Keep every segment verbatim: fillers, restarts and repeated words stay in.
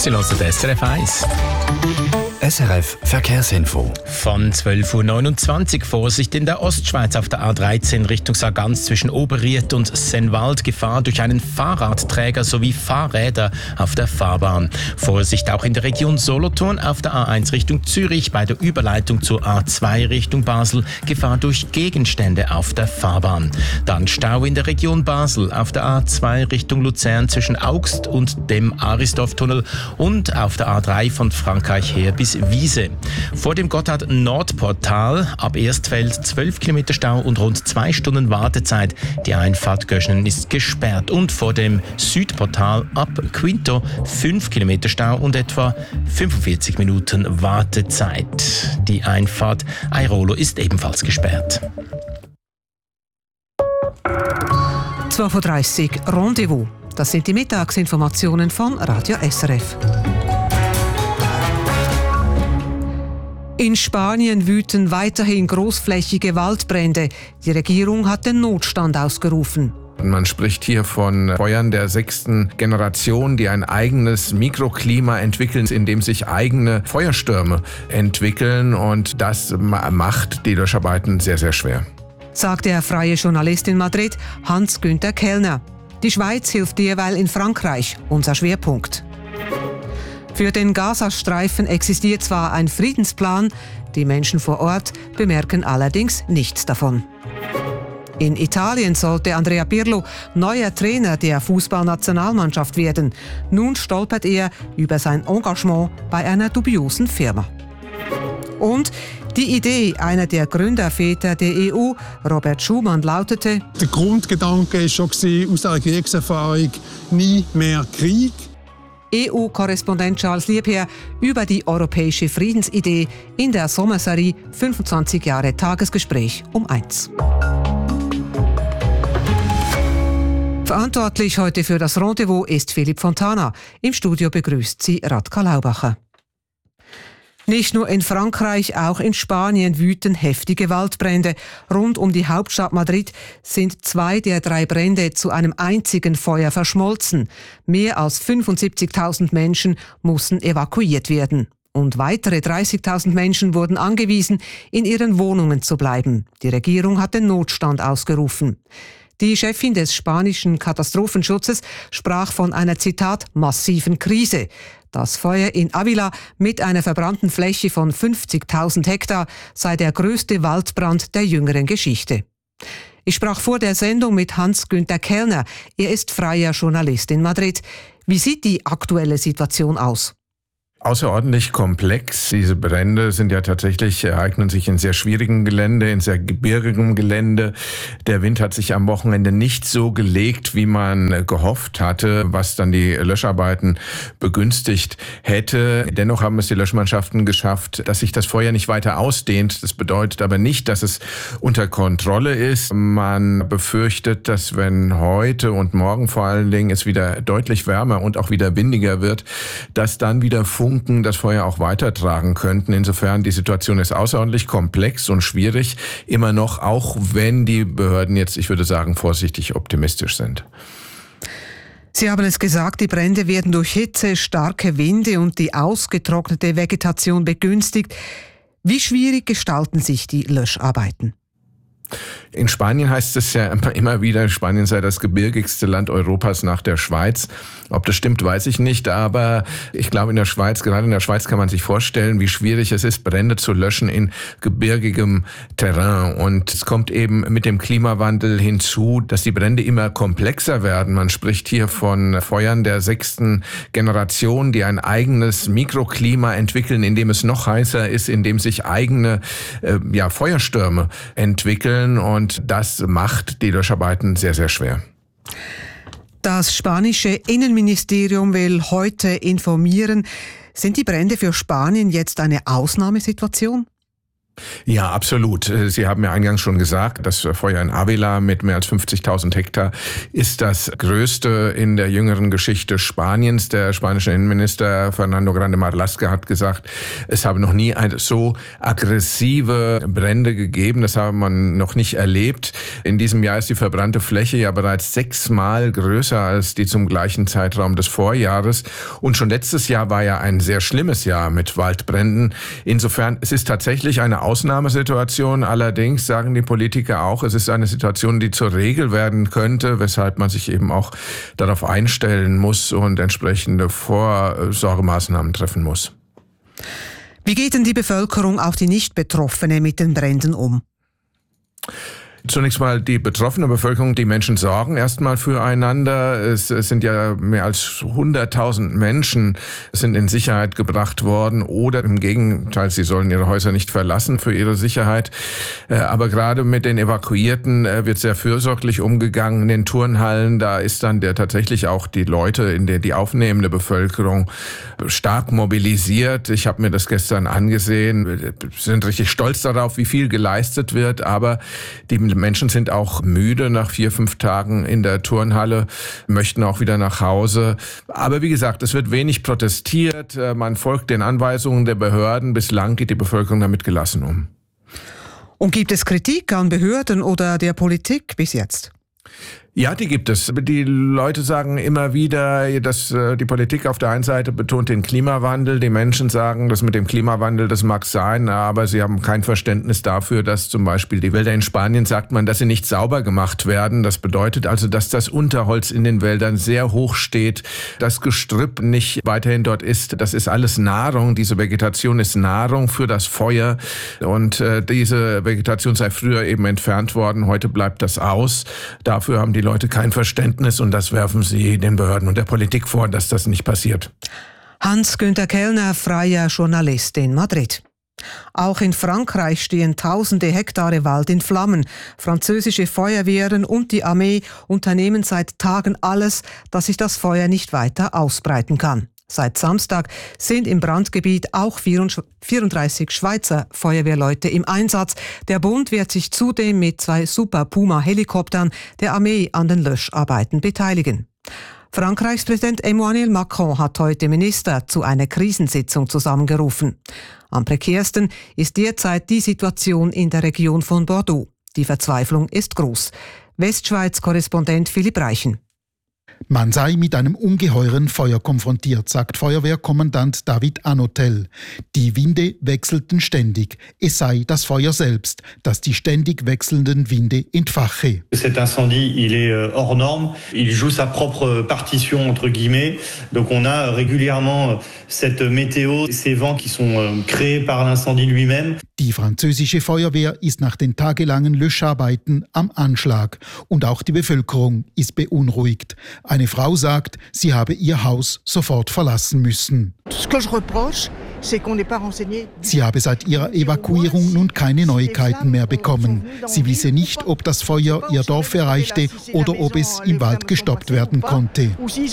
Sie hören S R F eins. S R F Verkehrsinfo. Von zwölf Uhr neunundzwanzig Vorsicht in der Ostschweiz auf der A dreizehn Richtung Sargans zwischen Oberriet und Sennwald. Gefahr durch einen Fahrradträger sowie Fahrräder auf der Fahrbahn. Vorsicht auch in der Region Solothurn auf der A eins Richtung Zürich bei der Überleitung zur A zwei Richtung Basel. Gefahr durch Gegenstände auf der Fahrbahn. Dann Stau in der Region Basel auf der A zwei Richtung Luzern zwischen Augst und dem Arisdorf-Tunnel und auf der A drei von Frankreich her bis Wiese. Vor dem Gotthard-Nordportal ab Erstfeld zwölf Kilometer Stau und rund zwei Stunden Wartezeit. Die Einfahrt Göschenen ist gesperrt. Und vor dem Südportal ab Quinto fünf Kilometer Stau und etwa fünfundvierzig Minuten Wartezeit. Die Einfahrt Airolo ist ebenfalls gesperrt. zwölf Uhr dreißig Rendezvous. Das sind die Mittagsinformationen von Radio S R F. In Spanien wüten weiterhin großflächige Waldbrände. Die Regierung hat den Notstand ausgerufen. Man spricht hier von Feuern der sechsten Generation, die ein eigenes Mikroklima entwickeln, in dem sich eigene Feuerstürme entwickeln. Und das macht die Löscharbeiten sehr, sehr schwer. Sagt der freie Journalist in Madrid, Hans-Günther Kellner. Die Schweiz hilft derweil in Frankreich, unser Schwerpunkt. Für den Gazastreifen existiert zwar ein Friedensplan, die Menschen vor Ort bemerken allerdings nichts davon. In Italien sollte Andrea Pirlo neuer Trainer der Fußballnationalmannschaft werden. Nun stolpert er über sein Engagement bei einer dubiosen Firma. Und die Idee einer der Gründerväter der E U, Robert Schuman, lautete: Der Grundgedanke war schon aus der Kriegserfahrung nie mehr Krieg. E U-Korrespondent Charles Liebherr über die europäische Friedensidee in der Sommerserie fünfundzwanzig Jahre Tagesgespräch um eins. Verantwortlich heute für das Rendezvous ist Philipp Fontana. Im Studio begrüßt sie Radka Laubacher. Nicht nur in Frankreich, auch in Spanien wüten heftige Waldbrände. Rund um die Hauptstadt Madrid sind zwei der drei Brände zu einem einzigen Feuer verschmolzen. Mehr als fünfundsiebzigtausend Menschen mussten evakuiert werden. Und weitere dreißigtausend Menschen wurden angewiesen, in ihren Wohnungen zu bleiben. Die Regierung hat den Notstand ausgerufen. Die Chefin des spanischen Katastrophenschutzes sprach von einer, Zitat, massiven Krise. Das Feuer in Ávila mit einer verbrannten Fläche von fünfzigtausend Hektar sei der größte Waldbrand der jüngeren Geschichte. Ich sprach vor der Sendung mit Hans-Günther Kellner. Er ist freier Journalist in Madrid. Wie sieht die aktuelle Situation aus? Außerordentlich komplex. Diese Brände sind ja tatsächlich, ereignen sich in sehr schwierigem Gelände, in sehr gebirgigem Gelände. Der Wind hat sich am Wochenende nicht so gelegt, wie man gehofft hatte, was dann die Löscharbeiten begünstigt hätte. Dennoch haben es die Löschmannschaften geschafft, dass sich das Feuer nicht weiter ausdehnt. Das bedeutet aber nicht, dass es unter Kontrolle ist. Man befürchtet, dass wenn heute und morgen vor allen Dingen es wieder deutlich wärmer und auch wieder windiger wird, dass dann wieder Funken das Feuer auch weitertragen könnten. Insofern, die Situation ist außerordentlich komplex und schwierig, immer noch, auch wenn die Behörden jetzt, ich würde sagen, vorsichtig optimistisch sind. Sie haben es gesagt, die Brände werden durch Hitze, starke Winde und die ausgetrocknete Vegetation begünstigt. Wie schwierig gestalten sich die Löscharbeiten? In Spanien heißt es ja immer wieder, Spanien sei das gebirgigste Land Europas nach der Schweiz. Ob das stimmt, weiß ich nicht, aber ich glaube, in der Schweiz, gerade in der Schweiz kann man sich vorstellen, wie schwierig es ist, Brände zu löschen in gebirgigem Terrain. Und es kommt eben mit dem Klimawandel hinzu, dass die Brände immer komplexer werden. Man spricht hier von Feuern der sechsten Generation, die ein eigenes Mikroklima entwickeln, in dem es noch heißer ist, in dem sich eigene äh, ja, Feuerstürme entwickeln. Und das macht die Löscharbeiten sehr, sehr schwer. Das spanische Innenministerium will heute informieren. Sind die Brände für Spanien jetzt eine Ausnahmesituation? Ja, absolut. Sie haben ja eingangs schon gesagt, das Feuer in Avila mit mehr als fünfzigtausend Hektar ist das größte in der jüngeren Geschichte Spaniens. Der spanische Innenminister Fernando Grande Marlaska hat gesagt, es habe noch nie so aggressive Brände gegeben. Das habe man noch nicht erlebt. In diesem Jahr ist die verbrannte Fläche ja bereits sechsmal größer als die zum gleichen Zeitraum des Vorjahres. Und schon letztes Jahr war ja ein sehr schlimmes Jahr mit Waldbränden. Insofern, es ist tatsächlich eine Ausnahmesituation. Allerdings sagen die Politiker auch, es ist eine Situation, die zur Regel werden könnte, weshalb man sich eben auch darauf einstellen muss und entsprechende Vorsorgemaßnahmen treffen muss. Wie geht denn die Bevölkerung, auch die Nicht-Betroffene, mit den Bränden um? Zunächst mal die betroffene Bevölkerung, die Menschen sorgen erstmal füreinander. Es, es sind ja mehr als hunderttausend Menschen sind in Sicherheit gebracht worden oder im Gegenteil, sie sollen ihre Häuser nicht verlassen für ihre Sicherheit. Aber gerade mit den Evakuierten wird sehr fürsorglich umgegangen. In den Turnhallen, da ist dann der tatsächlich auch die Leute, in der die aufnehmende Bevölkerung stark mobilisiert. Ich habe mir das gestern angesehen, sind richtig stolz darauf, wie viel geleistet wird, aber die Menschen sind auch müde nach vier, fünf Tagen in der Turnhalle, möchten auch wieder nach Hause. Aber wie gesagt, es wird wenig protestiert. Man folgt den Anweisungen der Behörden. Bislang geht die Bevölkerung damit gelassen um. Und gibt es Kritik an Behörden oder der Politik bis jetzt? Ja, die gibt es. Die Leute sagen immer wieder, dass die Politik auf der einen Seite betont den Klimawandel. Die Menschen sagen, das mit dem Klimawandel, das mag sein, aber sie haben kein Verständnis dafür, dass zum Beispiel die Wälder in Spanien, sagt man, dass sie nicht sauber gemacht werden. Das bedeutet also, dass das Unterholz in den Wäldern sehr hoch steht, das Gestrüpp nicht weiterhin dort ist. Das ist alles Nahrung. Diese Vegetation ist Nahrung für das Feuer. Und äh, diese Vegetation sei früher eben entfernt worden. Heute bleibt das aus. Dafür haben die Leute kein Verständnis und das werfen sie den Behörden und der Politik vor, dass das nicht passiert. Hans-Günther Kellner, freier Journalist in Madrid. Auch in Frankreich stehen tausende Hektare Wald in Flammen. Französische Feuerwehren und die Armee unternehmen seit Tagen alles, dass sich das Feuer nicht weiter ausbreiten kann. Seit Samstag sind im Brandgebiet auch vierunddreißig Schweizer Feuerwehrleute im Einsatz. Der Bund wird sich zudem mit zwei Super Puma-Helikoptern der Armee an den Löscharbeiten beteiligen. Frankreichs Präsident Emmanuel Macron hat heute Minister zu einer Krisensitzung zusammengerufen. Am prekärsten ist derzeit die Situation in der Region von Bordeaux. Die Verzweiflung ist groß. Westschweiz-Korrespondent Philipp Reichen. Man sei mit einem ungeheuren Feuer konfrontiert, sagt Feuerwehrkommandant David Anotel. Die Winde wechselten ständig. Es sei das Feuer selbst, das die ständig wechselnden Winde entfache. Cet incendie, il est hors norme. Il joue sa propre partition entre guillemets. Donc on a régulièrement cette météo, ces vents qui sont créés par l'incendie lui-même. Die französische Feuerwehr ist nach den tagelangen Löscharbeiten am Anschlag und auch die Bevölkerung ist beunruhigt. Eine Frau sagt, sie habe ihr Haus sofort verlassen müssen. Sie habe seit ihrer Evakuierung nun keine Neuigkeiten mehr bekommen. Sie wisse nicht, ob das Feuer ihr Dorf erreichte oder ob es im Wald gestoppt werden konnte.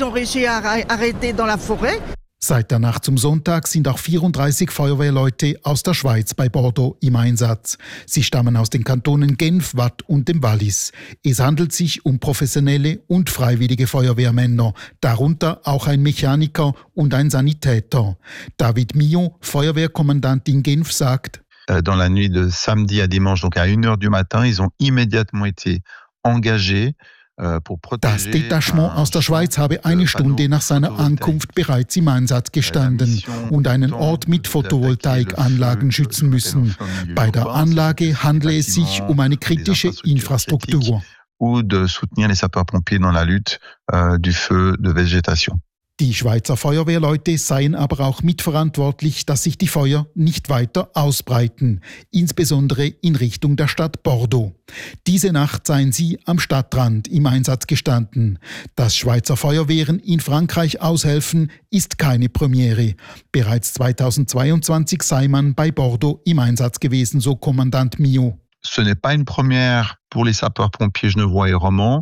Seit der Nacht zum Sonntag sind auch vierunddreißig Feuerwehrleute aus der Schweiz bei Bordeaux im Einsatz. Sie stammen aus den Kantonen Genf, Waadt und dem Wallis. Es handelt sich um professionelle und freiwillige Feuerwehrmänner, darunter auch ein Mechaniker und ein Sanitäter. David Millon, Feuerwehrkommandant in Genf, sagt: Dans la nuit de samedi à dimanche, donc à une heure du matin, ils ont immédiatement été engagés. Das Detachement aus der Schweiz habe eine Stunde nach seiner Ankunft bereits im Einsatz gestanden und einen Ort mit Photovoltaikanlagen schützen müssen. Bei der Anlage handle es sich um eine kritische Infrastruktur. Ou de soutenir les sapeurs-pompiers dans la lutte du feu de végétation. Die Schweizer Feuerwehrleute seien aber auch mitverantwortlich, dass sich die Feuer nicht weiter ausbreiten, insbesondere in Richtung der Stadt Bordeaux. Diese Nacht seien sie am Stadtrand im Einsatz gestanden. Dass Schweizer Feuerwehren in Frankreich aushelfen, ist keine Premiere. Bereits zweitausendzweiundzwanzig sei man bei Bordeaux im Einsatz gewesen, so Kommandant Millot. Ce n'est pas une première pour les sapeurs-pompiers genevois et romans.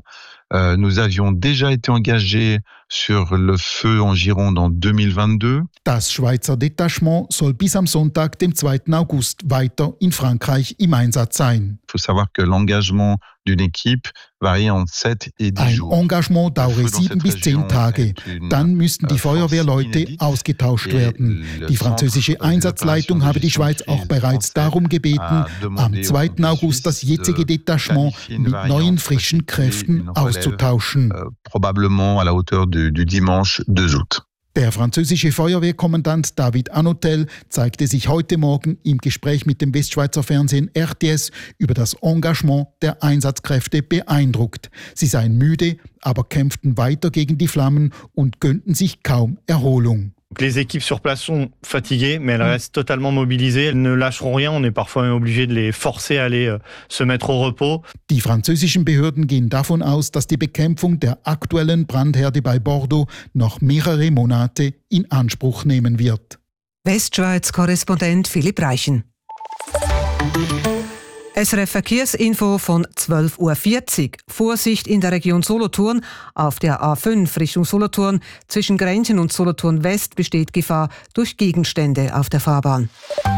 Euh, nous avions déjà été engagés sur le feu en Gironde en deux mille vingt-deux. Das Schweizer Detachement soll bis am Sonntag, dem zweiten August, weiter in Frankreich im Einsatz sein. Il faut savoir que l'engagement d'une équipe varie entre sept et dix Ein jours. Engagement dauere sieben bis zehn Tage. Dann müssten die Feuerwehrleute ausgetauscht werden. Die französische Einsatzleitung habe die Schweiz auch bereits darum gebeten, am zweiten August das jetzige Detachement mit neuen frischen Kräften auszutauschen. Probablement à la hauteur du, du dimanche deux août. Der französische Feuerwehrkommandant David Anotel zeigte sich heute Morgen im Gespräch mit dem Westschweizer Fernsehen R T S über das Engagement der Einsatzkräfte beeindruckt. Sie seien müde, aber kämpften weiter gegen die Flammen und gönnten sich kaum Erholung. Les équipes sur place sont fatiguées, mais elles restent totalement mobilisées. Elles ne lâcheront rien. On est parfois même obligé de les forcer à aller euh, se mettre au repos. Die französischen Behörden gehen davon aus, dass die Bekämpfung der aktuellen Brandherde bei Bordeaux noch mehrere Monate in Anspruch nehmen wird. Westschweiz-Korrespondent Philipp Reichen. S R F Verkehrsinfo von zwölf Uhr vierzig. Vorsicht in der Region Solothurn. Auf der A fünf Richtung Solothurn zwischen Grenchen und Solothurn West besteht Gefahr durch Gegenstände auf der Fahrbahn.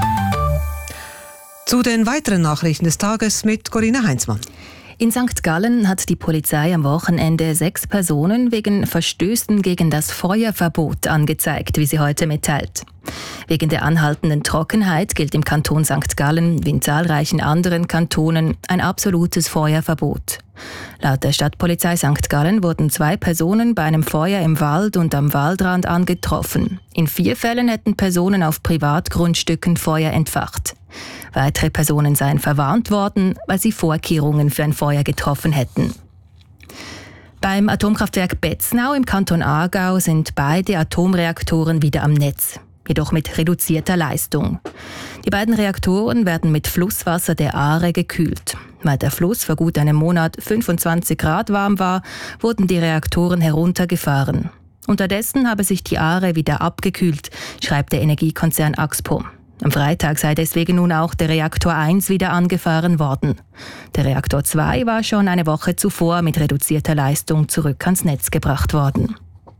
Zu den weiteren Nachrichten des Tages mit Corinna Heinzmann. In Sankt Gallen hat die Polizei am Wochenende sechs Personen wegen Verstößen gegen das Feuerverbot angezeigt, wie sie heute mitteilt. Wegen der anhaltenden Trockenheit gilt im Kanton Sankt Gallen wie in zahlreichen anderen Kantonen ein absolutes Feuerverbot. Laut der Stadtpolizei Sankt Gallen wurden zwei Personen bei einem Feuer im Wald und am Waldrand angetroffen. In vier Fällen hätten Personen auf Privatgrundstücken Feuer entfacht. Weitere Personen seien verwarnt worden, weil sie Vorkehrungen für ein Feuer getroffen hätten. Beim Atomkraftwerk Betznau im Kanton Aargau sind beide Atomreaktoren wieder am Netz, jedoch mit reduzierter Leistung. Die beiden Reaktoren werden mit Flusswasser der Aare gekühlt. Weil der Fluss vor gut einem Monat fünfundzwanzig Grad warm war, wurden die Reaktoren heruntergefahren. Unterdessen habe sich die Aare wieder abgekühlt, schreibt der Energiekonzern Axpo. Am Freitag sei deswegen nun auch der Reaktor eins wieder angefahren worden. Der Reaktor zwei war schon eine Woche zuvor mit reduzierter Leistung zurück ans Netz gebracht worden.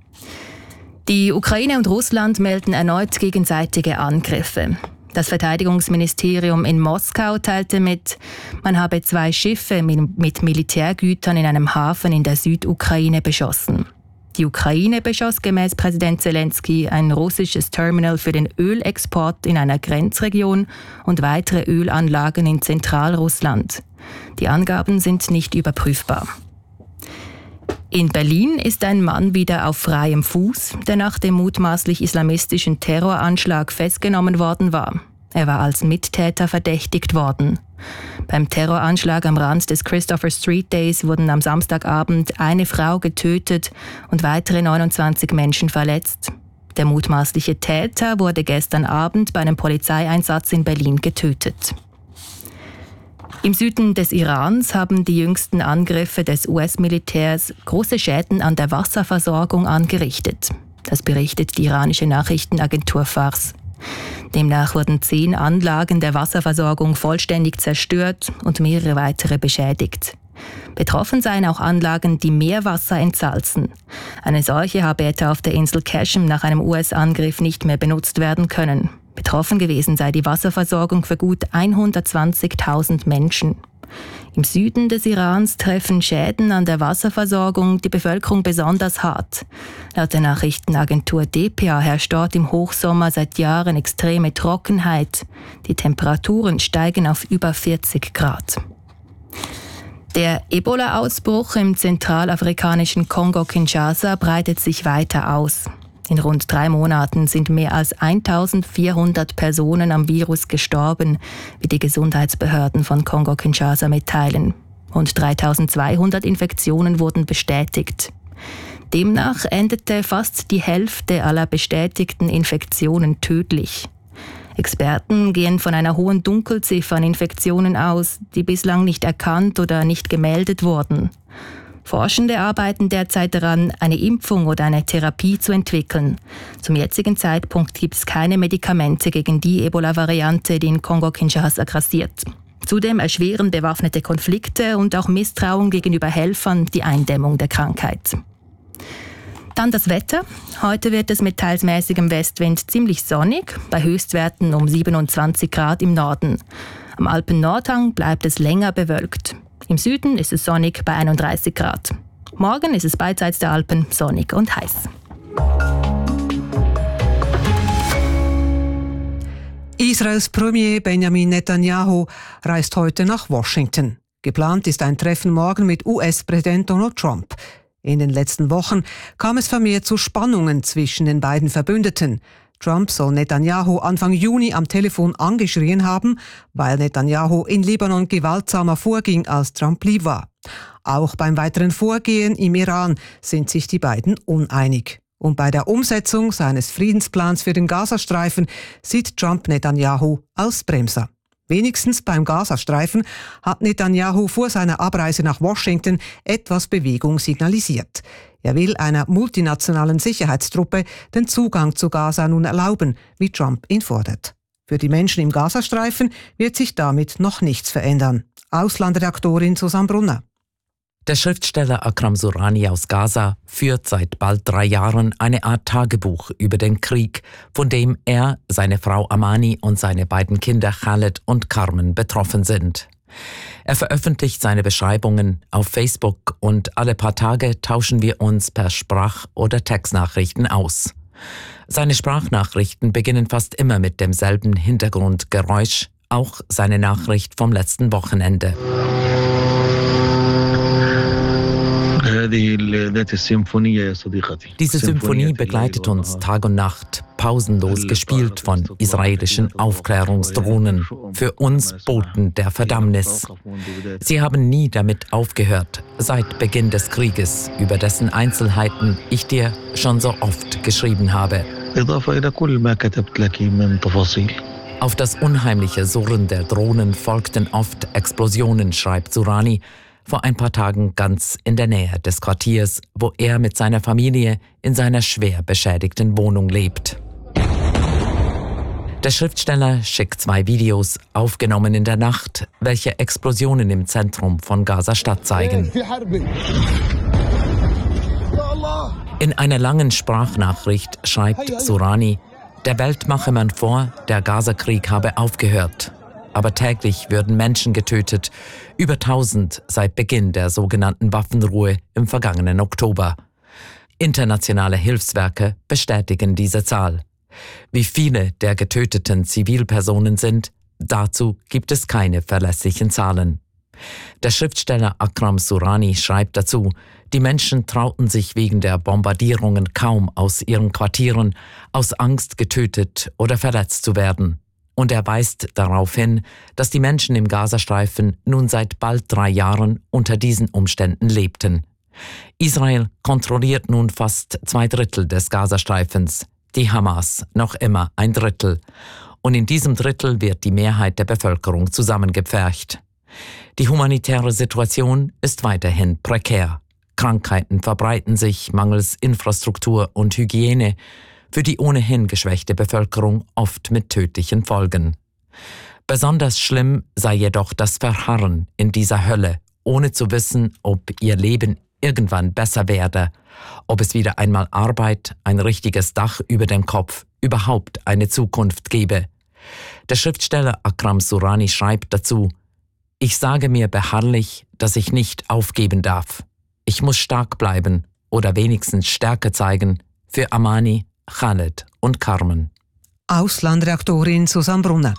Die Ukraine und Russland melden erneut gegenseitige Angriffe. Das Verteidigungsministerium in Moskau teilte mit, man habe zwei Schiffe mit Militärgütern in einem Hafen in der Südukraine beschossen. Die Ukraine beschoss gemäß Präsident Zelensky ein russisches Terminal für den Ölexport in einer Grenzregion und weitere Ölanlagen in Zentralrussland. Die Angaben sind nicht überprüfbar. In Berlin ist ein Mann wieder auf freiem Fuß, der nach dem mutmaßlich islamistischen Terroranschlag festgenommen worden war. Er war als Mittäter verdächtigt worden. Beim Terroranschlag am Rand des Christopher Street Days wurden am Samstagabend eine Frau getötet und weitere neunundzwanzig Menschen verletzt. Der mutmaßliche Täter wurde gestern Abend bei einem Polizeieinsatz in Berlin getötet. Im Süden des Irans haben die jüngsten Angriffe des U S-Militärs große Schäden an der Wasserversorgung angerichtet. Das berichtet die iranische Nachrichtenagentur Fars. Demnach wurden zehn Anlagen der Wasserversorgung vollständig zerstört und mehrere weitere beschädigt. Betroffen seien auch Anlagen, die Meerwasser entsalzen. Eine solche habe etwa auf der Insel Qashm nach einem U S-Angriff nicht mehr benutzt werden können. Betroffen gewesen sei die Wasserversorgung für gut hundertzwanzigtausend Menschen. Im Süden des Irans treffen Schäden an der Wasserversorgung die Bevölkerung besonders hart. Laut der Nachrichtenagentur D P A herrscht dort im Hochsommer seit Jahren extreme Trockenheit. Die Temperaturen steigen auf über vierzig Grad. Der Ebola-Ausbruch im zentralafrikanischen Kongo-Kinshasa breitet sich weiter aus. In rund drei Monaten sind mehr als eintausendvierhundert Personen am Virus gestorben, wie die Gesundheitsbehörden von Kongo-Kinshasa mitteilen. Rund dreitausendzweihundert Infektionen wurden bestätigt. Demnach endete fast die Hälfte aller bestätigten Infektionen tödlich. Experten gehen von einer hohen Dunkelziffer an Infektionen aus, die bislang nicht erkannt oder nicht gemeldet wurden. Forschende arbeiten derzeit daran, eine Impfung oder eine Therapie zu entwickeln. Zum jetzigen Zeitpunkt gibt es keine Medikamente gegen die Ebola-Variante, die in Kongo-Kinshasa grassiert. Zudem erschweren bewaffnete Konflikte und auch Misstrauen gegenüber Helfern die Eindämmung der Krankheit. Dann das Wetter. Heute wird es mit teils mäßigem Westwind ziemlich sonnig, bei Höchstwerten um siebenundzwanzig Grad im Norden. Am Alpen-Nordhang bleibt es länger bewölkt. Im Süden ist es sonnig bei einunddreißig Grad. Morgen ist es beidseits der Alpen sonnig und heiß. Israels Premier Benjamin Netanyahu reist heute nach Washington. Geplant ist ein Treffen morgen mit U S-Präsident Donald Trump. In den letzten Wochen kam es vermehrt zu Spannungen zwischen den beiden Verbündeten. Trump soll Netanyahu Anfang Juni am Telefon angeschrien haben, weil Netanyahu in Libanon gewaltsamer vorging, als Trump lieb war. Auch beim weiteren Vorgehen im Iran sind sich die beiden uneinig. Und bei der Umsetzung seines Friedensplans für den Gazastreifen sieht Trump Netanyahu als Bremser. Wenigstens beim Gazastreifen hat Netanyahu vor seiner Abreise nach Washington etwas Bewegung signalisiert. Er will einer multinationalen Sicherheitstruppe den Zugang zu Gaza nun erlauben, wie Trump ihn fordert. Für die Menschen im Gazastreifen wird sich damit noch nichts verändern. Auslandredaktorin Susanne Brunner. Der Schriftsteller Akram Sourani aus Gaza führt seit bald drei Jahren eine Art Tagebuch über den Krieg, von dem er, seine Frau Amani und seine beiden Kinder Khaled und Carmen betroffen sind. Er veröffentlicht seine Beschreibungen auf Facebook und alle paar Tage tauschen wir uns per Sprach- oder Textnachrichten aus. Seine Sprachnachrichten beginnen fast immer mit demselben Hintergrundgeräusch, auch seine Nachricht vom letzten Wochenende. Diese Symphonie begleitet uns Tag und Nacht, pausenlos gespielt von israelischen Aufklärungsdrohnen, für uns Boten der Verdammnis. Sie haben nie damit aufgehört, seit Beginn des Krieges, über dessen Einzelheiten ich dir schon so oft geschrieben habe. Auf das unheimliche Surren der Drohnen folgten oft Explosionen, schreibt Sourani, vor ein paar Tagen ganz in der Nähe des Quartiers, wo er mit seiner Familie in seiner schwer beschädigten Wohnung lebt. Der Schriftsteller schickt zwei Videos, aufgenommen in der Nacht, welche Explosionen im Zentrum von Gaza-Stadt zeigen. In einer langen Sprachnachricht schreibt Sourani, der Welt mache man vor, der Gaza-Krieg habe aufgehört. Aber täglich würden Menschen getötet, über tausend seit Beginn der sogenannten Waffenruhe im vergangenen Oktober. Internationale Hilfswerke bestätigen diese Zahl. Wie viele der getöteten Zivilpersonen sind, dazu gibt es keine verlässlichen Zahlen. Der Schriftsteller Akram Sourani schreibt dazu, die Menschen trauten sich wegen der Bombardierungen kaum aus ihren Quartieren, aus Angst getötet oder verletzt zu werden. Und er weist darauf hin, dass die Menschen im Gazastreifen nun seit bald drei Jahren unter diesen Umständen lebten. Israel kontrolliert nun fast zwei Drittel des Gazastreifens, die Hamas noch immer ein Drittel. Und in diesem Drittel wird die Mehrheit der Bevölkerung zusammengepfercht. Die humanitäre Situation ist weiterhin prekär. Krankheiten verbreiten sich mangels Infrastruktur und Hygiene, für die ohnehin geschwächte Bevölkerung oft mit tödlichen Folgen. Besonders schlimm sei jedoch das Verharren in dieser Hölle, ohne zu wissen, ob ihr Leben irgendwann besser werde, ob es wieder einmal Arbeit, ein richtiges Dach über dem Kopf, überhaupt eine Zukunft gebe. Der Schriftsteller Akram Sourani schreibt dazu, ich sage mir beharrlich, dass ich nicht aufgeben darf. Ich muss stark bleiben oder wenigstens Stärke zeigen für Amani, Khaled und Carmen. Auslandredaktorin Susanne Brunner.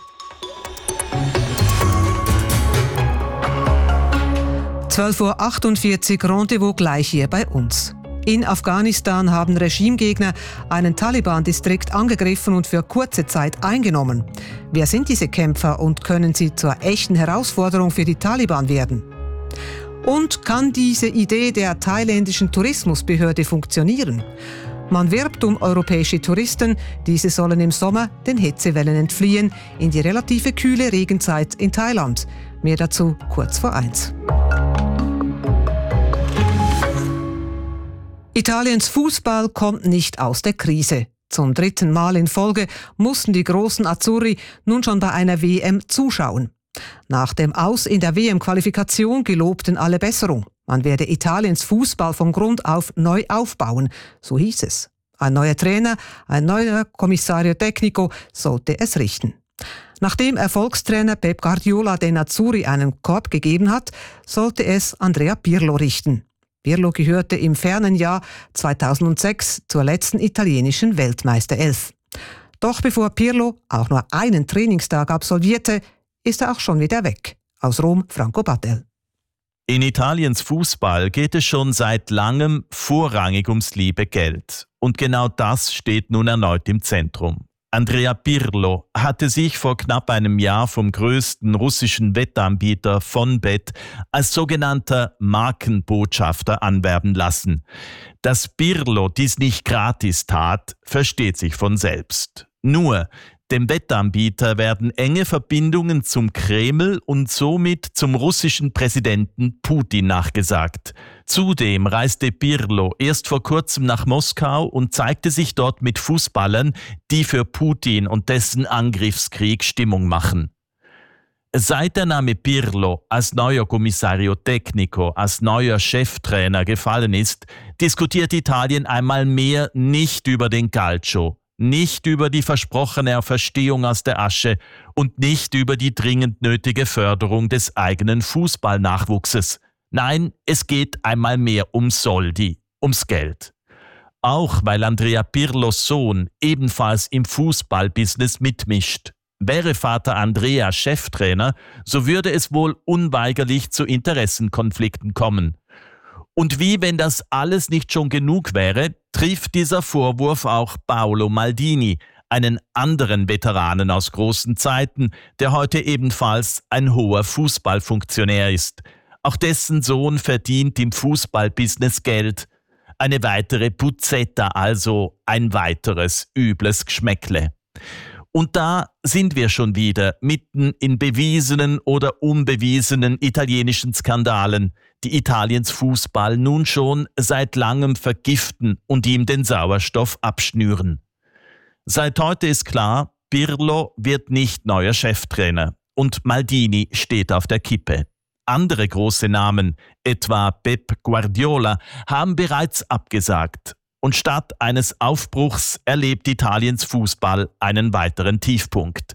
zwölf Uhr achtundvierzig, Rendezvous gleich hier bei uns. In Afghanistan haben Regimegegner einen Taliban-Distrikt angegriffen und für kurze Zeit eingenommen. Wer sind diese Kämpfer und können sie zur echten Herausforderung für die Taliban werden? Und kann diese Idee der thailändischen Tourismusbehörde funktionieren? Man wirbt um europäische Touristen, diese sollen im Sommer den Hitzewellen entfliehen in die relative kühle Regenzeit in Thailand. Mehr dazu kurz vor eins. Italiens Fußball kommt nicht aus der Krise. Zum dritten Mal in Folge mussten die großen Azzurri nun schon bei einer W M zuschauen. Nach dem Aus in der W M-Qualifikation gelobten alle Besserung. Man werde Italiens Fußball von Grund auf neu aufbauen, so hieß es. Ein neuer Trainer, ein neuer Commissario Tecnico sollte es richten. Nachdem Erfolgstrainer Pep Guardiola den Azzurri einen Korb gegeben hat, sollte es Andrea Pirlo richten. Pirlo gehörte im fernen Jahr zweitausendsechs zur letzten italienischen Weltmeisterelf. Doch bevor Pirlo auch nur einen Trainingstag absolvierte, ist er auch schon wieder weg. Aus Rom, Franco Battel. In Italiens Fußball geht es schon seit langem vorrangig ums liebe Geld. Und genau das steht nun erneut im Zentrum. Andrea Pirlo hatte sich vor knapp einem Jahr vom größten russischen Wettanbieter Fonbet als sogenannter Markenbotschafter anwerben lassen. Dass Pirlo dies nicht gratis tat, versteht sich von selbst. Nur, dem Wettanbieter werden enge Verbindungen zum Kreml und somit zum russischen Präsidenten Putin nachgesagt. Zudem reiste Pirlo erst vor kurzem nach Moskau und zeigte sich dort mit Fußballern, die für Putin und dessen Angriffskrieg Stimmung machen. Seit der Name Pirlo als neuer Commissario Tecnico, als neuer Cheftrainer gefallen ist, diskutiert Italien einmal mehr nicht über den Calcio, nicht über die versprochene Auferstehung aus der Asche und nicht über die dringend nötige Förderung des eigenen Fußballnachwuchses. Nein, es geht einmal mehr um Soldi, ums Geld. Auch weil Andrea Pirlos Sohn ebenfalls im Fußballbusiness mitmischt. Wäre Vater Andrea Cheftrainer, so würde es wohl unweigerlich zu Interessenkonflikten kommen. Und wie wenn das alles nicht schon genug wäre, trifft dieser Vorwurf auch Paolo Maldini, einen anderen Veteranen aus großen Zeiten, der heute ebenfalls ein hoher Fußballfunktionär ist. Auch dessen Sohn verdient im Fußballbusiness Geld. Eine weitere Puzzetta, also ein weiteres übles Geschmäckle. Und da sind wir schon wieder mitten in bewiesenen oder unbewiesenen italienischen Skandalen, die Italiens Fußball nun schon seit langem vergiften und ihm den Sauerstoff abschnüren. Seit heute ist klar, Pirlo wird nicht neuer Cheftrainer und Maldini steht auf der Kippe. Andere große Namen, etwa Pep Guardiola, haben bereits abgesagt. Und statt eines Aufbruchs erlebt Italiens Fußball einen weiteren Tiefpunkt.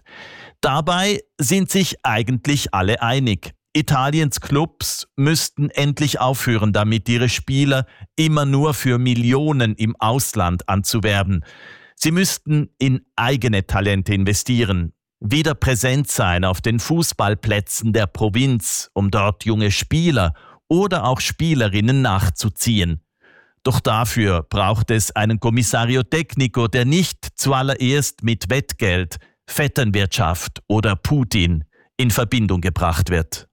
Dabei sind sich eigentlich alle einig. Italiens Clubs müssten endlich aufhören damit, ihre Spieler immer nur für Millionen im Ausland anzuwerben. Sie müssten in eigene Talente investieren, wieder präsent sein auf den Fußballplätzen der Provinz, um dort junge Spieler oder auch Spielerinnen nachzuziehen. Doch dafür braucht es einen Commissario Tecnico, der nicht zuallererst mit Wettgeld, Vetternwirtschaft oder Putin in Verbindung gebracht wird.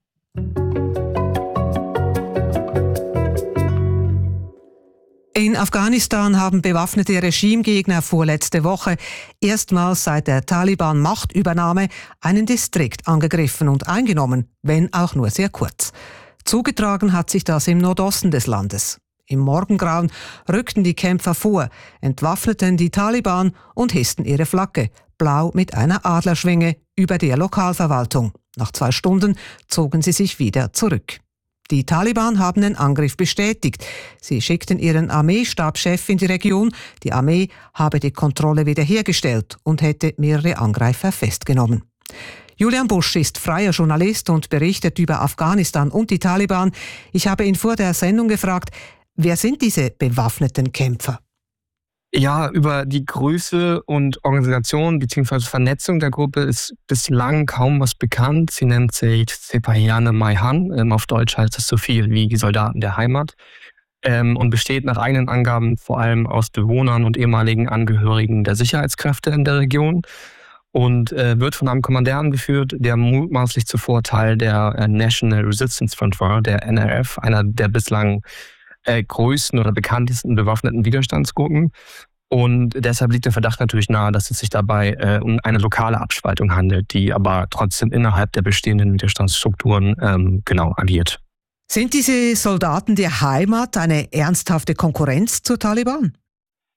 In Afghanistan haben bewaffnete Regimegegner vorletzte Woche erstmals seit der Taliban-Machtübernahme einen Distrikt angegriffen und eingenommen, wenn auch nur sehr kurz. Zugetragen hat sich das im Nordosten des Landes. Im Morgengrauen rückten die Kämpfer vor, entwaffneten die Taliban und hissten ihre Flagge, blau mit einer Adlerschwinge, über der Lokalverwaltung. Nach zwei Stunden zogen sie sich wieder zurück. Die Taliban haben den Angriff bestätigt. Sie schickten ihren Armeestabschef in die Region. Die Armee habe die Kontrolle wiederhergestellt und hätte mehrere Angreifer festgenommen. Julian Busch ist freier Journalist und berichtet über Afghanistan und die Taliban. Ich habe ihn vor der Sendung gefragt, wer sind diese bewaffneten Kämpfer? Ja, über die Größe und Organisation bzw. Vernetzung der Gruppe ist bislang kaum was bekannt. Sie nennt sich Sepahiyane Mayhan, auf Deutsch heißt es so viel wie die Soldaten der Heimat, und besteht nach eigenen Angaben vor allem aus Bewohnern und ehemaligen Angehörigen der Sicherheitskräfte in der Region und wird von einem Kommandeur angeführt, der mutmaßlich zuvor Teil der National Resistance Front war, der N R F, einer der bislang Äh, größten oder bekanntesten bewaffneten Widerstandsgruppen. Und deshalb liegt der Verdacht natürlich nahe, dass es sich dabei äh, um eine lokale Abspaltung handelt, die aber trotzdem innerhalb der bestehenden Widerstandsstrukturen ähm, genau agiert. Sind diese Soldaten der Heimat eine ernsthafte Konkurrenz zur Taliban?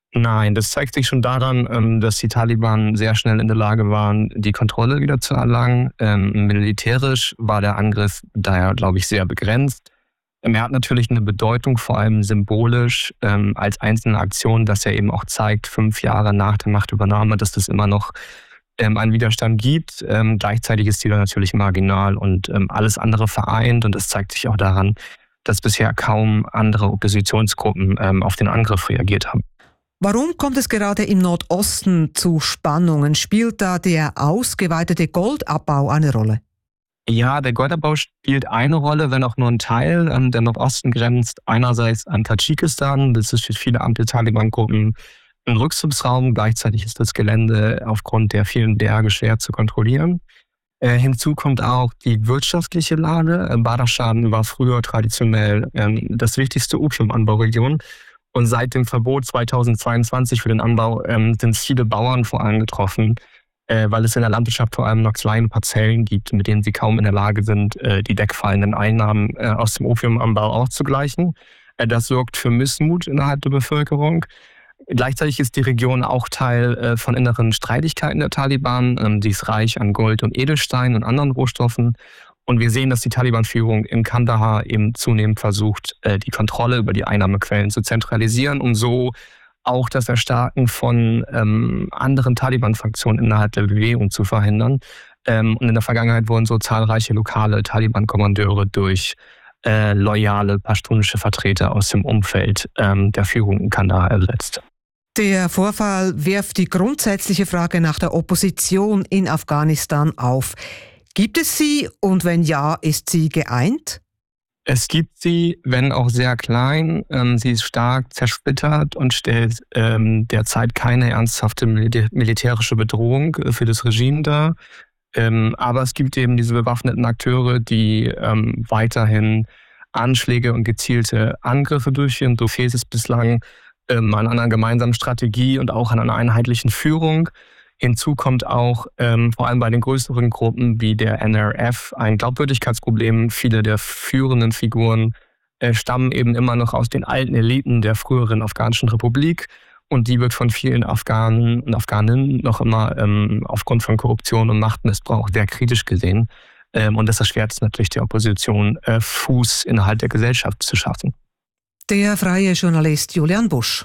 Nein, das zeigt sich schon daran, dass die Taliban sehr schnell in der Lage waren, die Kontrolle wieder zu erlangen. Militärisch war der Angriff daher, glaube ich, sehr begrenzt. Er hat natürlich eine Bedeutung, vor allem symbolisch, als einzelne Aktion, dass er eben auch zeigt, fünf Jahre nach der Machtübernahme, dass es immer noch einen Widerstand gibt. Gleichzeitig ist die natürlich marginal und alles andere vereint. Und das zeigt sich auch daran, dass bisher kaum andere Oppositionsgruppen auf den Angriff reagiert haben. Warum kommt es gerade im Nordosten zu Spannungen? Spielt da der ausgeweitete Goldabbau eine Rolle? Ja, der Goldabbau spielt eine Rolle, wenn auch nur ein Teil. Der Nordosten grenzt einerseits an Tadschikistan. Das ist für viele alte Taliban-Gruppen ein Rückzugsraum. Gleichzeitig ist das Gelände aufgrund der vielen Berge schwer zu kontrollieren. Äh, hinzu kommt auch die wirtschaftliche Lage. Badakhshan war früher traditionell ähm, das wichtigste Opiumanbauregion. Und seit dem Verbot zweitausendzweiundzwanzig für den Anbau ähm, sind viele Bauern vor allem getroffen, äh, weil es in der Landwirtschaft vor allem noch kleine Parzellen gibt, mit denen sie kaum in der Lage sind, äh, die wegfallenden Einnahmen äh, aus dem Opiumanbau auszugleichen. Äh, das sorgt für Missmut innerhalb der Bevölkerung. Gleichzeitig ist die Region auch Teil äh, von inneren Streitigkeiten der Taliban. Ähm, sie ist reich an Gold und Edelstein und anderen Rohstoffen. Und wir sehen, dass die Taliban-Führung in Kandahar eben zunehmend versucht, die Kontrolle über die Einnahmequellen zu zentralisieren, um so auch das Erstarken von ähm, anderen Taliban-Fraktionen innerhalb der Bewegung zu verhindern. Ähm, und in der Vergangenheit wurden so zahlreiche lokale Taliban-Kommandeure durch äh, loyale pashtunische Vertreter aus dem Umfeld ähm, der Führung in Kandahar ersetzt. Der Vorfall wirft die grundsätzliche Frage nach der Opposition in Afghanistan auf. Gibt es sie und wenn ja, ist sie geeint? Es gibt sie, wenn auch sehr klein. Ähm, sie ist stark zersplittert und stellt ähm, derzeit keine ernsthafte militä- militärische Bedrohung für das Regime dar. Ähm, aber es gibt eben diese bewaffneten Akteure, die ähm, weiterhin Anschläge und gezielte Angriffe durchführen. So fehlt es bislang ähm, an einer gemeinsamen Strategie und auch an einer einheitlichen Führung. Hinzu kommt auch ähm, vor allem bei den größeren Gruppen wie der N R F ein Glaubwürdigkeitsproblem. Viele der führenden Figuren äh, stammen eben immer noch aus den alten Eliten der früheren afghanischen Republik. Und die wird von vielen Afghanen und Afghaninnen noch immer ähm, aufgrund von Korruption und Machtmissbrauch sehr kritisch gesehen. Ähm, und das erschwert es natürlich der Opposition, äh, Fuß innerhalb der Gesellschaft zu schaffen. Der freie Journalist Julian Busch.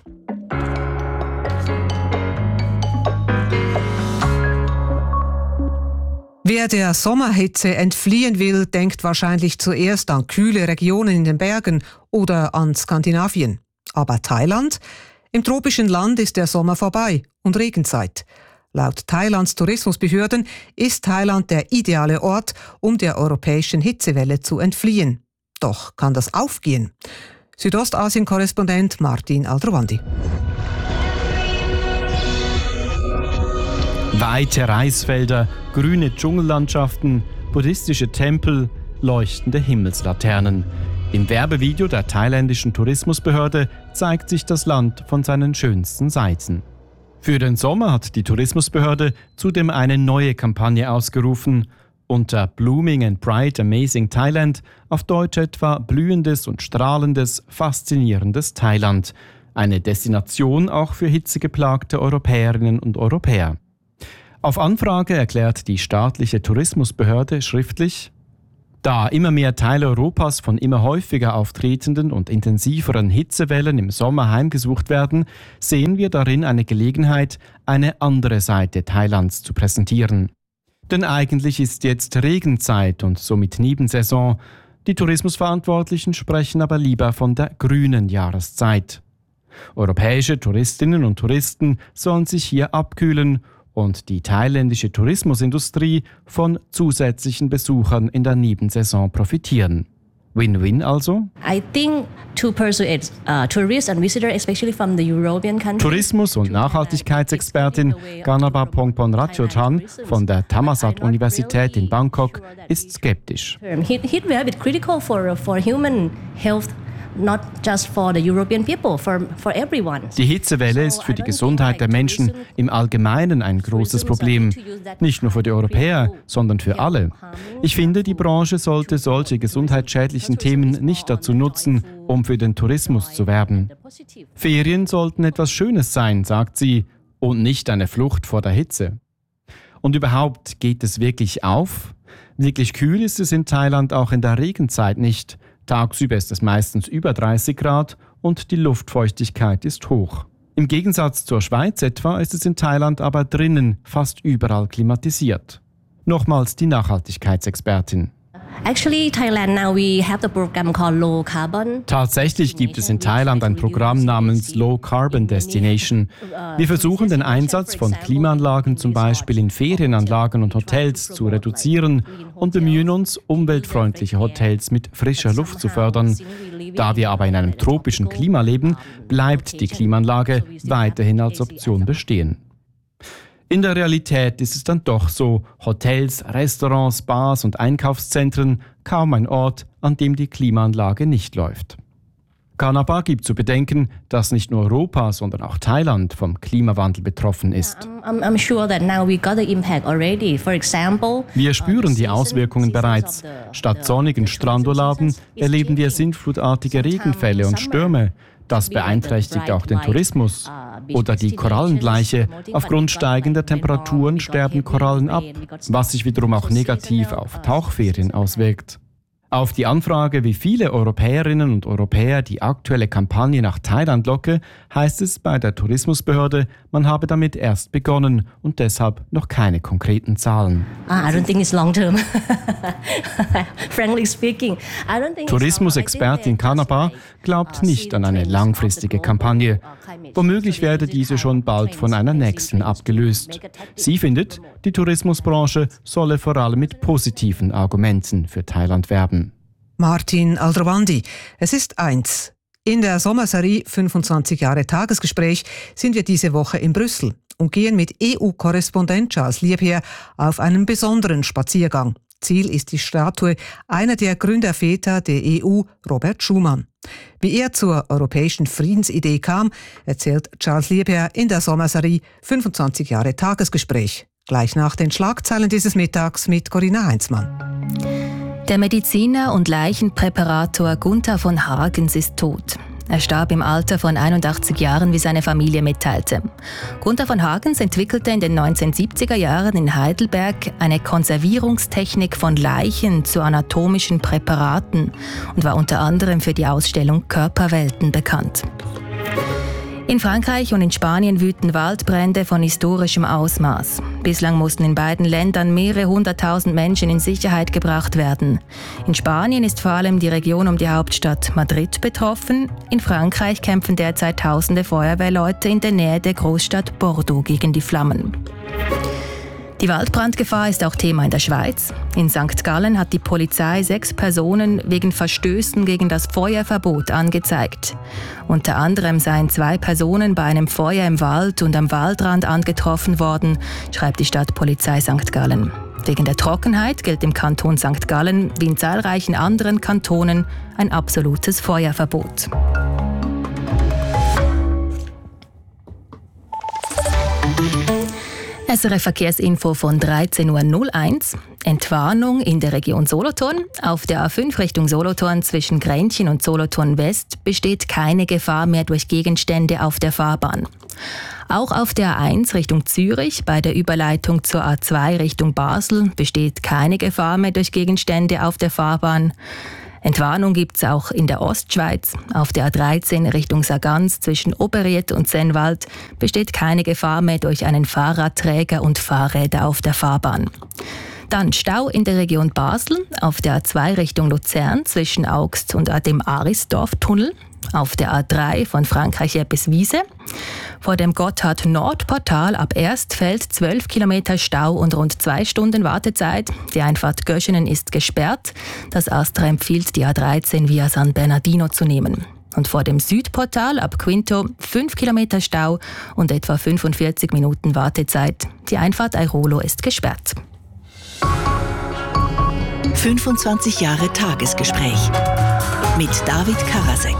Wer der Sommerhitze entfliehen will, denkt wahrscheinlich zuerst an kühle Regionen in den Bergen oder an Skandinavien. Aber Thailand? Im tropischen Land ist der Sommer vorbei und Regenzeit. Laut Thailands Tourismusbehörden ist Thailand der ideale Ort, um der europäischen Hitzewelle zu entfliehen. Doch kann das aufgehen? Südostasien-Korrespondent Martin Aldrovandi. Weite Reisfelder, grüne Dschungellandschaften, buddhistische Tempel, leuchtende Himmelslaternen. Im Werbevideo der thailändischen Tourismusbehörde zeigt sich das Land von seinen schönsten Seiten. Für den Sommer hat die Tourismusbehörde zudem eine neue Kampagne ausgerufen. Unter Blooming and Bright Amazing Thailand, auf Deutsch etwa blühendes und strahlendes, faszinierendes Thailand. Eine Destination auch für hitzegeplagte Europäerinnen und Europäer. Auf Anfrage erklärt die staatliche Tourismusbehörde schriftlich: Da immer mehr Teile Europas von immer häufiger auftretenden und intensiveren Hitzewellen im Sommer heimgesucht werden, sehen wir darin eine Gelegenheit, eine andere Seite Thailands zu präsentieren. Denn eigentlich ist jetzt Regenzeit und somit Nebensaison. Die Tourismusverantwortlichen sprechen aber lieber von der grünen Jahreszeit. Europäische Touristinnen und Touristen sollen sich hier abkühlen und die thailändische Tourismusindustrie von zusätzlichen Besuchern in der Nebensaison profitieren. Win-win also? I think to persuade uh, tourists and visitors, especially from the European countries. Tourismus- und Nachhaltigkeitsexpertin Ganaba Pongpon Ratchothan von der Thammasat-Universität in Bangkok ist skeptisch. Heat, heat wave is critical for for human health. not just for the European people, for, for everyone. Die Hitzewelle ist für die Gesundheit der Menschen im Allgemeinen ein großes Problem. Nicht nur für die Europäer, sondern für alle. Ich finde, die Branche sollte solche gesundheitsschädlichen Themen nicht dazu nutzen, um für den Tourismus zu werben. Ferien sollten etwas Schönes sein, sagt sie, und nicht eine Flucht vor der Hitze. Und überhaupt, geht es wirklich auf? Wirklich kühl ist es in Thailand auch in der Regenzeit nicht. Tagsüber ist es meistens über dreißig Grad und die Luftfeuchtigkeit ist hoch. Im Gegensatz zur Schweiz etwa ist es in Thailand aber drinnen fast überall klimatisiert. Nochmals die Nachhaltigkeitsexpertin. Actually, Thailand now we have the program called Low Carbon. Tatsächlich gibt es in Thailand ein Programm namens Low Carbon Destination. Wir versuchen den Einsatz von Klimaanlagen zum Beispiel in Ferienanlagen und Hotels zu reduzieren und bemühen uns, umweltfreundliche Hotels mit frischer Luft zu fördern. Da wir aber in einem tropischen Klima leben, bleibt die Klimaanlage weiterhin als Option bestehen. In der Realität ist es dann doch so, Hotels, Restaurants, Bars und Einkaufszentren, kaum ein Ort, an dem die Klimaanlage nicht läuft. Kanapa gibt zu bedenken, dass nicht nur Europa, sondern auch Thailand vom Klimawandel betroffen ist. Wir spüren die Auswirkungen bereits. Statt sonnigen Strandurlauben erleben wir sintflutartige Regenfälle und Stürme. Das beeinträchtigt auch den Tourismus. Oder die Korallenbleiche. Aufgrund steigender Temperaturen sterben Korallen ab, was sich wiederum auch negativ auf Tauchferien auswirkt. Auf die Anfrage, wie viele Europäerinnen und Europäer die aktuelle Kampagne nach Thailand locke, heißt es bei der Tourismusbehörde, man habe damit erst begonnen und deshalb noch keine konkreten Zahlen. I don't think it's long term. Frankly speaking, I don't think. Tourismusexpertin Kanapa glaubt nicht an eine langfristige Kampagne. Womöglich werde diese schon bald von einer nächsten abgelöst. Sie findet, die Tourismusbranche solle vor allem mit positiven Argumenten für Thailand werben. Martin Aldrovandi, es ist eins. In der Sommerserie fünfundzwanzig Jahre Tagesgespräch sind wir diese Woche in Brüssel und gehen mit E U-Korrespondent Charles Liebherr auf einen besonderen Spaziergang. Ziel ist die Statue einer der Gründerväter der E U, Robert Schuman. Wie er zur europäischen Friedensidee kam, erzählt Charles Liebherr in der Sommerserie fünfundzwanzig Jahre Tagesgespräch. Gleich nach den Schlagzeilen dieses Mittags mit Corinna Heinzmann. Der Mediziner und Leichenpräparator Gunther von Hagens ist tot. Er starb im Alter von einundachtzig Jahren, wie seine Familie mitteilte. Gunther von Hagens entwickelte in den neunzehnhundertsiebziger Jahren in Heidelberg eine Konservierungstechnik von Leichen zu anatomischen Präparaten und war unter anderem für die Ausstellung Körperwelten bekannt. In Frankreich und in Spanien wüten Waldbrände von historischem Ausmaß. Bislang mussten in beiden Ländern mehrere hunderttausend Menschen in Sicherheit gebracht werden. In Spanien ist vor allem die Region um die Hauptstadt Madrid betroffen. In Frankreich kämpfen derzeit tausende Feuerwehrleute in der Nähe der Großstadt Bordeaux gegen die Flammen. Die Waldbrandgefahr ist auch Thema in der Schweiz. In Sankt Gallen hat die Polizei sechs Personen wegen Verstößen gegen das Feuerverbot angezeigt. Unter anderem seien zwei Personen bei einem Feuer im Wald und am Waldrand angetroffen worden, schreibt die Stadtpolizei Sankt Gallen. Wegen der Trockenheit gilt im Kanton Sankt Gallen wie in zahlreichen anderen Kantonen ein absolutes Feuerverbot. S R F-Verkehrsinfo von dreizehn Uhr null eins. Entwarnung in der Region Solothurn. Auf der A fünf Richtung Solothurn zwischen Grenchen und Solothurn West besteht keine Gefahr mehr durch Gegenstände auf der Fahrbahn. Auch auf der A eins Richtung Zürich bei der Überleitung zur A zwei Richtung Basel besteht keine Gefahr mehr durch Gegenstände auf der Fahrbahn. Entwarnung gibt es auch in der Ostschweiz. Auf der A dreizehn Richtung Sargans zwischen Oberriet und Sennwald besteht keine Gefahr mehr durch einen Fahrradträger und Fahrräder auf der Fahrbahn. Dann Stau in der Region Basel, auf der A zwei Richtung Luzern zwischen Augst und dem Arisdorf-Tunnel, auf der A drei von Frankreich-Eppeswiese, vor dem Gotthard-Nord-Portal ab Erstfeld zwölf Kilometer Stau und rund zwei Stunden Wartezeit. Die Einfahrt Göschenen ist gesperrt. Das Astra empfiehlt, die A dreizehn via San Bernardino zu nehmen. Und vor dem Südportal ab Quinto fünf Kilometer Stau und etwa fünfundvierzig Minuten Wartezeit. Die Einfahrt Airolo ist gesperrt. fünfundzwanzig Jahre Tagesgespräch. mit David Karasek.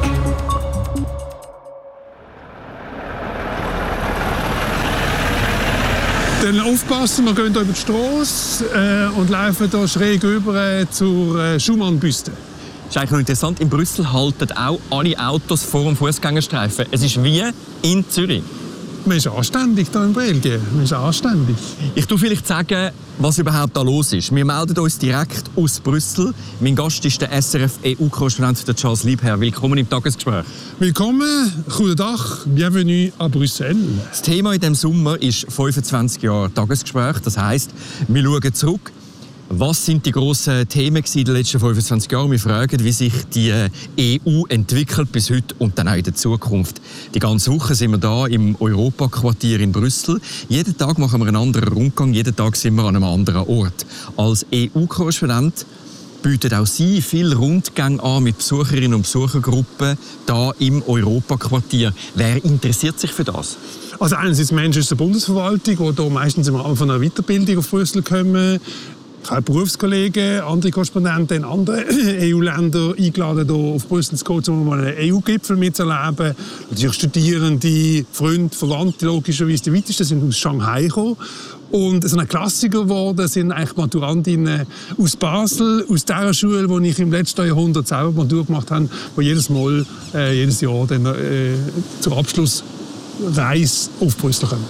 Dann aufpassen, wir gehen hier über die Strasse äh, und laufen hier schräg über äh, zur äh, Schumann-Büste. Das ist eigentlich noch interessant, in Brüssel halten auch alle Autos vor dem Fußgängerstreifen. Es ist wie in Zürich. Man ist anständig hier in Belgien. Man ist anständig. Ich tue vielleicht sagen, was überhaupt da los ist. Wir melden uns direkt aus Brüssel. Mein Gast ist der S R F E U-Korrespondent Charles Liebherr. Willkommen im Tagesgespräch. Willkommen, guten Tag, bienvenue à Brüssel. Das Thema in diesem Sommer ist fünfundzwanzig Jahre Tagesgespräch. Das heisst, wir schauen zurück. Was sind die grossen Themen in den letzten fünfundzwanzig Jahren? Wir fragen, wie sich die E U entwickelt bis heute und dann auch in der Zukunft. Die ganze Woche sind wir da im Europaquartier in Brüssel. Jeden Tag machen wir einen anderen Rundgang, jeden Tag sind wir an einem anderen Ort. Als E U-Korrespondent bietet auch Sie viele Rundgänge an mit Besucherinnen und Besuchergruppen da im Europaquartier. Wer interessiert sich für das? Also einerseits Menschen aus der Bundesverwaltung, die hier meistens im Rahmen von einer Weiterbildung auf Brüssel kommen. Ich habe Berufskollegen, andere Korrespondenten in anderen E U-Ländern eingeladen, hier auf Brüssel zu kommen, um mal einen E U-Gipfel mitzuerleben. Natürlich Studierende, Freunde, Verwandte, logischerweise die weitesten sind aus Shanghai gekommen. Und so ein Klassiker geworden sind eigentlich Maturantinnen aus Basel, aus der Schule, wo ich im letzten Jahrhundert selber Matur gemacht habe, die jedes Mal, äh, jedes Jahr dann, äh, zur Abschlussreise auf Brüssel kommen.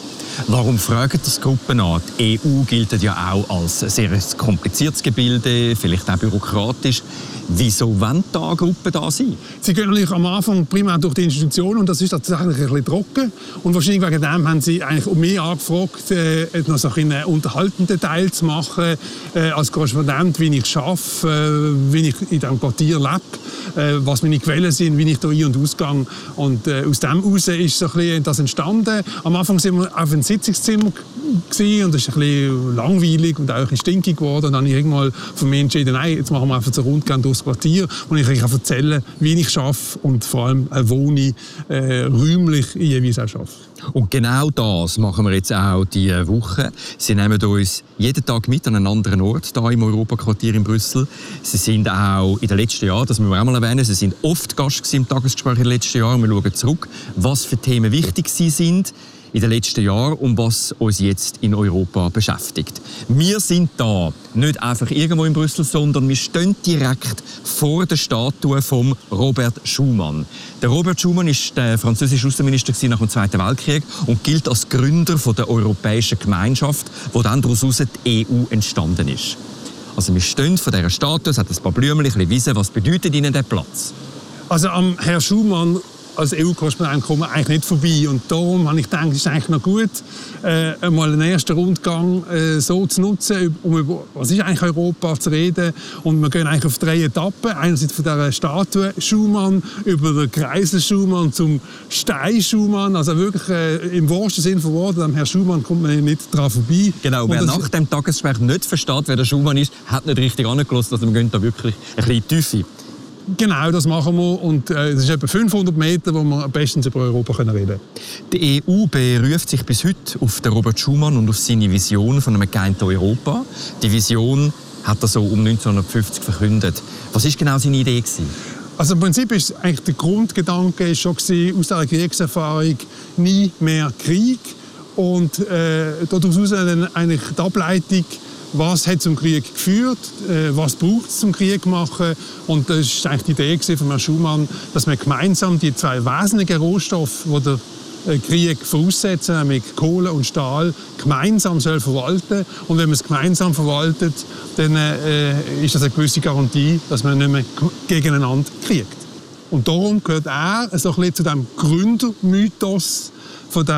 Warum fragen das Gruppen an? Die E U gilt ja auch als ein sehr kompliziertes Gebilde, vielleicht auch bürokratisch. Wieso wollen da Gruppen da sein? Sie gehen natürlich am Anfang primär durch die Institutionen und das ist tatsächlich ein bisschen trocken. Und wahrscheinlich wegen dem haben sie eigentlich um mich angefragt, äh, noch so einen unterhaltenden Teil zu machen, äh, als Korrespondent, wie ich arbeite, äh, wie ich in diesem Quartier lebe, äh, was meine Quellen sind, wie ich hier ein- und ausgehe. Und äh, aus dem heraus ist so ein bisschen das entstanden. Am Anfang sind wir auf einem Sitzungszimmer gewesen, und das ist ein bisschen langweilig und auch ein bisschen stinkig geworden. Und dann habe ich irgendwann von mir entschieden, nein, jetzt machen wir einfach so einen Rundgang durchs Quartier, wo ich euch erzählen kann, wie ich arbeite und vor allem äh, wo ich äh, räumlich jeweils auch arbeite. Und genau das machen wir jetzt auch diese Woche. Sie nehmen uns jeden Tag mit an einen anderen Ort hier im Europaquartier in Brüssel. Sie sind auch in den letzten Jahren, das müssen wir auch mal erwähnen, Sie sind oft Gast im Tagesgespräch in den letzten Jahren. Wir schauen zurück, was für Themen wichtig sie sind in den letzten Jahren und was uns jetzt in Europa beschäftigt. Wir sind da nicht einfach irgendwo in Brüssel, sondern wir stehen direkt vor der Statue von Robert Schuman. Der Robert Schuman ist der französische Außenminister nach dem Zweiten Weltkrieg und gilt als Gründer der Europäischen Gemeinschaft, wo dann daraus die E U entstanden ist. Also wir stehen vor dieser Statue, es hat ein paar Blümchen, ein bisschen Wiese. Was bedeutet Ihnen der Platz? Also am Herrn Schuman als E U-Korrespondent kommen wir eigentlich nicht vorbei. Und darum habe ich gedacht, es ist eigentlich noch gut, äh, mal einen ersten Rundgang äh, so zu nutzen, um über was ist eigentlich Europa zu reden. Und wir gehen eigentlich auf drei Etappen. Einerseits von dieser Statue Schuman über den Kreisel Schuman zum Stein Schuman. Also wirklich äh, im wahrsten Sinne von Worten, am Herrn Schuman kommt man nicht dran vorbei. Genau, wer nach dem Tagesgespräch nicht versteht, wer der Schuman ist, hat nicht richtig angelassen. Also wir gehen da wirklich ein bisschen in die Tiefe. Genau, das machen wir. Und äh, das ist etwa fünfhundert Meter, wo wir am besten über Europa reden können. Die E U beruft sich bis heute auf den Robert Schuman und auf seine Vision von einem geeinten Europa. Die Vision hat er so um neunzehnhundertfünfzig verkündet. Was war genau seine Idee gewesen? Also im Prinzip ist eigentlich der Grundgedanke schon gewesen, aus dieser Kriegserfahrung nie mehr Krieg. Und äh, daraus dann eigentlich die Ableitung, was hat zum Krieg geführt, äh, was braucht es zum Krieg machen. Und das war eigentlich die Idee von Herrn Schuman, dass man gemeinsam die zwei wesentlichen Rohstoffe, die der äh, Krieg voraussetzen, nämlich Kohle und Stahl, gemeinsam soll verwalten. Und wenn man es gemeinsam verwaltet, dann äh, ist das eine gewisse Garantie, dass man nicht mehr gegeneinander kriegt. Und darum gehört er so ein bisschen zu dem Gründermythos von der